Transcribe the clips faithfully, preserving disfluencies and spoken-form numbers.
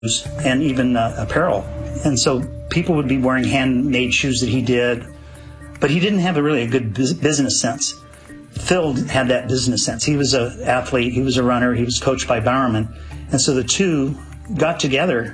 and even uh, apparel. And so people would be wearing handmade shoes that he did, but he didn't have a really a good business sense. Phil had that business sense. He was an athlete, he was a runner, he was coached by Bowerman. And so the two got together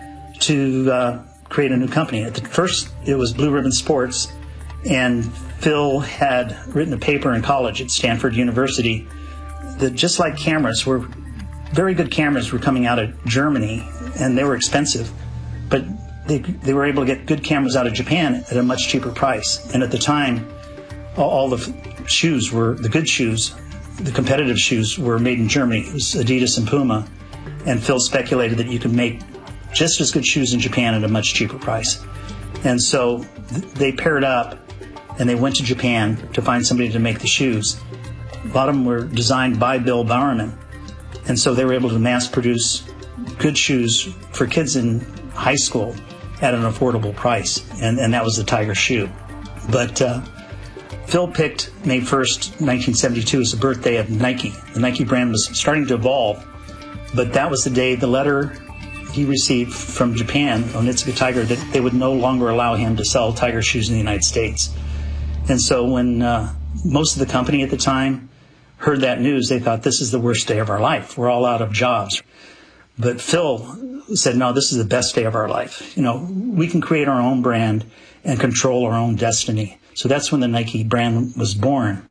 to uh, create a new company. At the first, it was Blue Ribbon Sports, and Phil had written a paper in college at Stanford University that just like cameras were, very good cameras were coming out of Germany, and they were expensive, but they they were able to get good cameras out of Japan at a much cheaper price. And at the time, all, all the shoes were, the good shoes, the competitive shoes were made in Germany. It was Adidas and Puma, and Phil speculated that you could make just as good shoes in Japan at a much cheaper price. And so th- they paired up, and they went to Japan to find somebody to make the shoes. A lot of them were designed by Bill Bowerman. And so they were able to mass produce good shoes for kids in high school at an affordable price. And, and that was the Tiger shoe. But uh, Phil picked May first, nineteen seventy-two as the birthday of Nike. The Nike brand was starting to evolve, but that was the day the letter he received from Japan, Onitsuka Tiger, that they would no longer allow him to sell Tiger shoes in the United States. And so when uh, most of the company at the time heard that news, they thought, this is the worst day of our life. We're all out of jobs. But Phil said, no, this is the best day of our life. You know, we can create our own brand and control our own destiny. So that's when the Nike brand was born.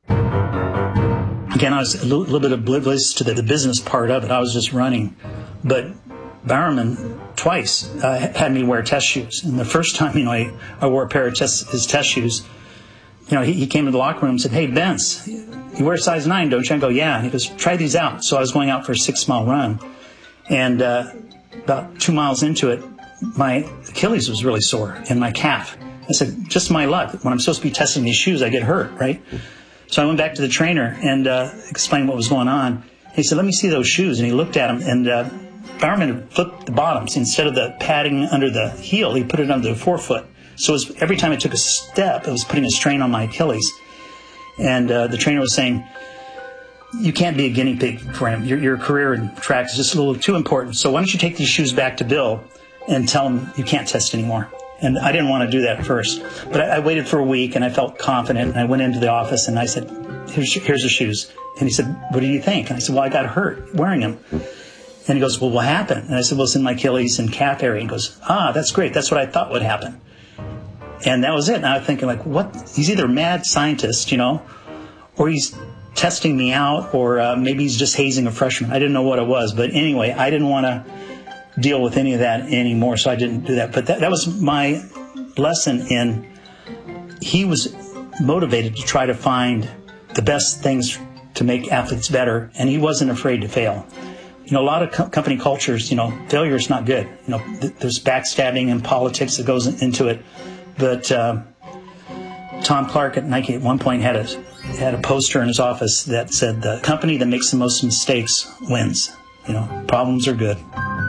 Again, I was a little, little bit oblivious to the, the business part of it. I was just running. But Bowerman twice uh, had me wear test shoes. And the first time, you know, I, I wore a pair of test, his test shoes, you know, he, he came to the locker room and said, hey, Vince, you wear size nine, don't you? I go, yeah. And he goes, try these out. So I was going out for a six-mile run. And uh, about two miles into it, my Achilles was really sore and my calf. I said, just my luck. When I'm supposed to be testing these shoes, I get hurt, right? So I went back to the trainer and uh, explained what was going on. He said, let me see those shoes. And he looked at them, and uh, Bowerman had flipped the bottoms. Instead of the padding under the heel, he put it under the forefoot. So it was, every time I took a step, it was putting a strain on my Achilles. And uh, the trainer was saying, you can't be a guinea pig for him. Your, your career in track is just a little too important. So why don't you take these shoes back to Bill and tell him you can't test anymore? And I didn't want to do that at first. But I, I waited for a week, and I felt confident. And I went into the office, and I said, here's, here's the shoes. And he said, what do you think? And I said, well, I got hurt wearing them. And he goes, well, what happened? And I said, well, it's in my Achilles and calf area. And he goes, ah, that's great. That's what I thought would happen. And that was it. And I was thinking, like, what? He's either a mad scientist, you know, or he's testing me out, or uh, maybe he's just hazing a freshman. I didn't know what it was. But anyway, I didn't want to deal with any of that anymore, so I didn't do that. But that, that was my lesson in, he was motivated to try to find the best things to make athletes better, and he wasn't afraid to fail. You know, a lot of co- company cultures, you know, failure is not good. You know, th- there's backstabbing and politics that goes into it. But uh, Tom Clark at Nike at one point had a had a poster in his office that said, the company that makes the most mistakes wins. You know, problems are good.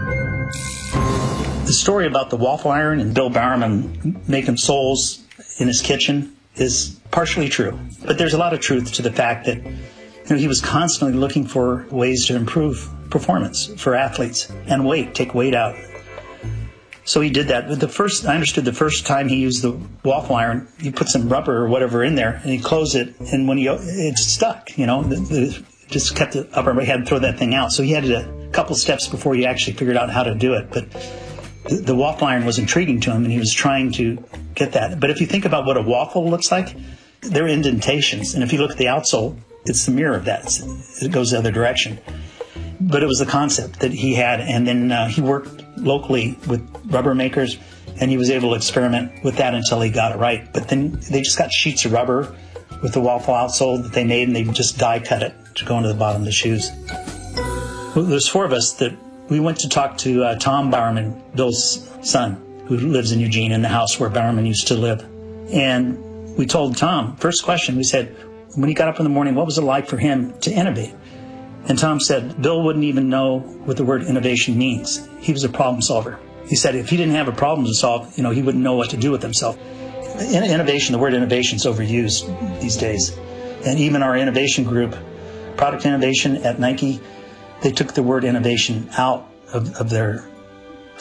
The story about the waffle iron and Bill Bowerman making soles in his kitchen is partially true. But there's a lot of truth to the fact that, you know, he was constantly looking for ways to improve performance for athletes and weight, take weight out. So he did that. But the first, I understood the first time he used the waffle iron, he put some rubber or whatever in there, and he closed it, and when he, it stuck, you know, it just kept it up, he had to throw that thing out. So he had a couple steps before he actually figured out how to do it. But the, the waffle iron was intriguing to him, and he was trying to get that. But if you think about what a waffle looks like, they're indentations. And if you look at the outsole, it's the mirror of that. It's, it goes the other direction. But it was the concept that he had. And then uh, he worked locally with rubber makers, and he was able to experiment with that until he got it right. But then they just got sheets of rubber with the waffle outsole that they made, and they just die cut it to go into the bottom of the shoes. Well, there's four of us that we went to talk to uh, Tom Bowerman, Bill's son, who lives in Eugene, in the house where Bowerman used to live. And we told Tom, first question, we said, when he got up in the morning, what was it like for him to innovate? And Tom said, Bill wouldn't even know what the word innovation means. He was a problem solver. He said if he didn't have a problem to solve, you know, he wouldn't know what to do with himself. In- innovation, the word innovation is overused these days. And even our innovation group, product innovation at Nike, they took the word innovation out of, of their